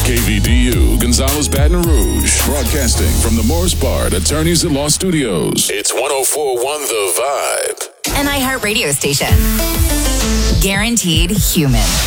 KVDU, Gonzales, Baton Rouge. Broadcasting from the Morris Bard Attorneys at Law Studios. It's 104.1 The Vibe. An iHeartRadio station. Guaranteed human.